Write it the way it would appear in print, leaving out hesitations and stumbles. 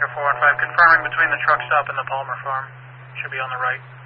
Tanker 415, confirming between the truck stop and the Palmer farm. Should be on the right.